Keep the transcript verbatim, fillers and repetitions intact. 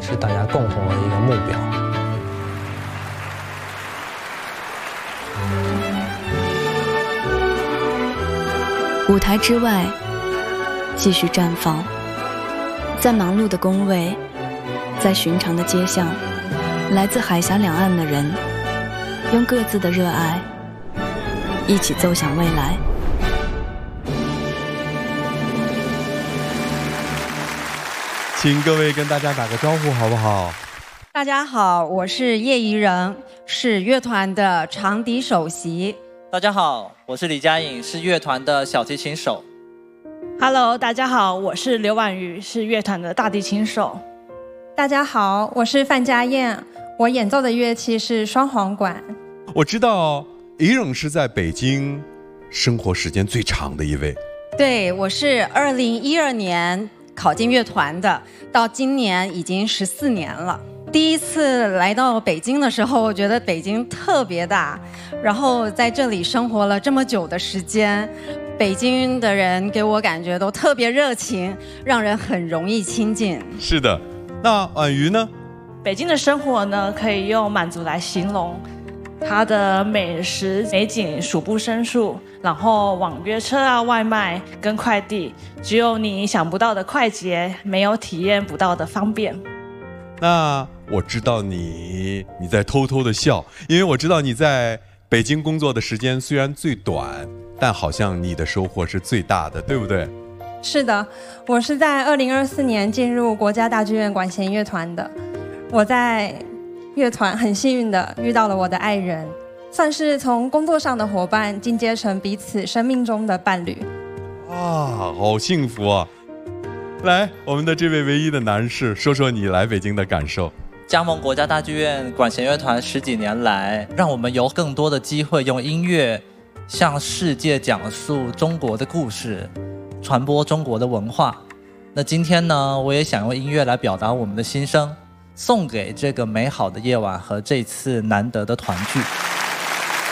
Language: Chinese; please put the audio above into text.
是大家共同的一个目标。 舞台之外继续绽放，在忙碌的工位，在寻常的街巷，来自海峡两岸的人用各自的热爱一起奏响未来。 请各位跟大家打个招呼好不好？ 大家好，我是叶怡人，是乐团的长笛首席。 大家好，我是李佳颖，是乐团的小提琴手。 Hello， 大家好，我是刘婉瑜，是乐团的大提琴手。 大家好，我是范佳燕，我演奏的乐器是双簧管。 我知道怡人是在北京生活时间最长的一位。 对，我是二零一二年考进乐团的，到今年已经十四年了。第一次来到北京的时候，我觉得北京特别大，然后在这里生活了这么久的时间，北京的人给我感觉都特别热情，让人很容易亲近。 是的，那婉瑜呢？ 北京的生活呢，可以用满足来形容，它的美食美景数不胜数，然后网约车啊、外卖跟快递，只有你想不到的快捷，没有体验不到的方便。 那我知道你你在偷偷的笑，因为我知道你在北京工作的时间虽然最短，但好像你的收获是最大的，对不对？ 是的，我是在二零二四年进入国家大剧院管弦乐团的。我在乐团很幸运的遇到了我的爱人，算是从工作上的伙伴进阶成彼此生命中的伴侣。 啊，好幸福啊！来，我们的这位唯一的男士，说说你来北京的感受。 加盟国家大剧院管弦乐团十几年来，让我们有更多的机会用音乐向世界讲述中国的故事，传播中国的文化。那今天呢，我也想用音乐来表达我们的心声，送给这个美好的夜晚和这次难得的团聚。